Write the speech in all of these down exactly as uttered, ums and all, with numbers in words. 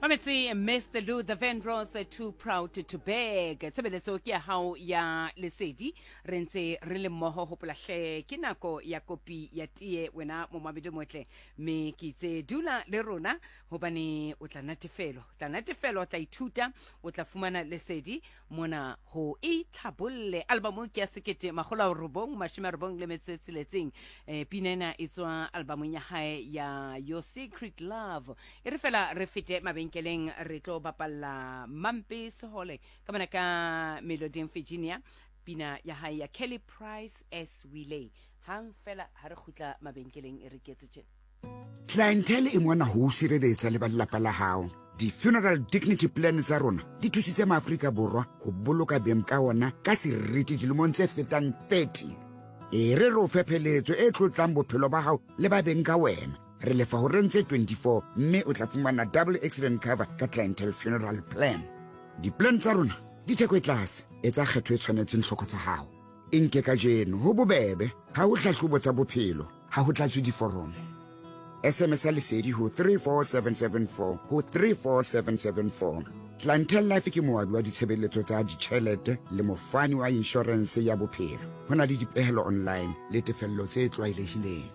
Mametsi, Mister Lou, the Vendros, too proud to beg. Tshebeletso ke ya hao ya lesedi re ntse re le mmoho hopola hle ke nako ya kopi ya tie wena mo mabedi motle me ke tse dula le rona hobane o tla natefelo tla natefelo o tla ithuta o tla fumana lesedi mona ho itlhabolle albumu ke ya sekete magola robong mashome robong le metsetseletseng eh pinena itswa albumu ya hae ya Your Secret Love e re fela re fete mabenkeleng re tlo bapalla Mampi Sehole ka mana ka Melody Virginia pina ya hae ya Kelly Price as we lay hang fela ha re khutla mabenkeleng e re ketse tjena clientele e mona ho sireletsa le balapa la hao di funeral dignity plan tsa rona di thusitse maAfrika borwa ho boloka beng ka ona ka seriti dilemong tse fetang thirty e re ro fepheletso e tlotlang bophelo ba hao le ba beng ka wena re lefa ho rentse twenty-four mme o tla fumana double accident cover ka clientele funeral plan di plan tsa rona di theko e tlase e tsa kgetho e tshwanetseng hloko tsa hao inke ka jeno ho bobebe ha ho hlahlobo tsa bophelo ha ho tla di forum S M S lesedi ho three four seven seven four ho three four seven seven four Clientele Life ke moabi wa ditshebeletso tsa ditjhelete le mofani wa insurance ya bophelo hona le dipehelo online le tefello tse tlwaelehileng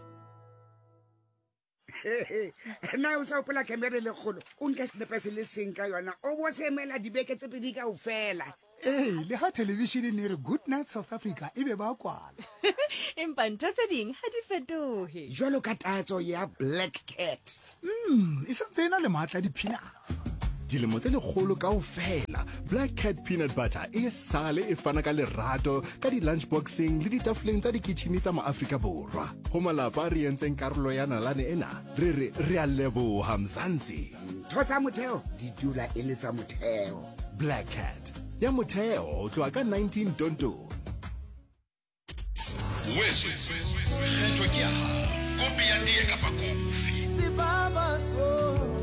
na o sa opela kamera le kholo o nka snepe se le seng ka yona o bo semela dibeke tse pedi ka ofela eh le ha television ne re Good Night South Africa e be ba kwala empa ntho tse ding ha di fetohe jwalo ka tatso ya Black Cat mm e sentse ena le matla di peanuts dilemo tse le kgolo ka ofela Black Cat peanut butter e sale e fana ka lerato ka di lunch boxing le ditafoleng tsa dikitchene tsa maAfrika borwa ho malapa re entseng karolo ya nalane ena re re re a leboha Mzansi thosa motheo di dula e le tsa motheo Black Cat ya motheo o tloa ka nineteen tonto weso kgetho ke ya kopi ya die kapa kofi Sibaba so